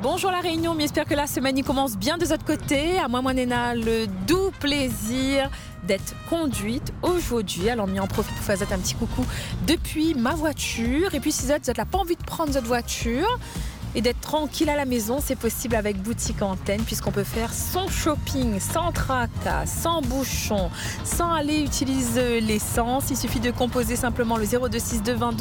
Bonjour la Réunion, j'espère que la semaine y commence bien de votre côté. À moi, Néna, le doux plaisir d'être conduite aujourd'hui. Alors, m'y en profite pour faire un petit coucou depuis ma voiture. Et puis, si vous n'avez pas envie de prendre votre voiture et d'être tranquille à la maison, c'est possible avec Boutique Antenne, puisqu'on peut faire son shopping sans tracas, sans bouchon, sans aller utiliser l'essence. Il suffit de composer simplement le 0262 22